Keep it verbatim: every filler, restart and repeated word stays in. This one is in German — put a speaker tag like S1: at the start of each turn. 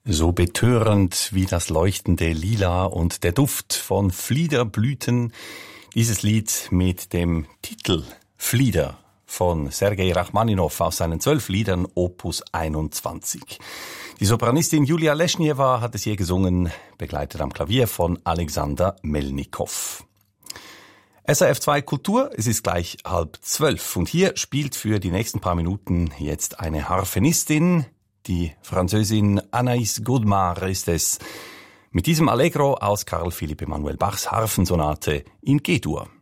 S1: So betörend wie das leuchtende Lila und der Duft von Fliederblüten. Dieses Lied mit dem Titel Flieder von Sergei Rachmaninow aus seinen zwölf Liedern Opus einundzwanzig. Die Sopranistin Julia Leschniewa hat es hier gesungen, begleitet am Klavier von Alexander Melnikow. S R F zwei Kultur, es ist gleich halb zwölf und hier spielt für die nächsten paar Minuten jetzt eine Harfenistin. Die Französin Anaïs Godemar ist es, mit diesem Allegro aus Karl Philipp Emanuel Bachs Harfensonate in G-Dur.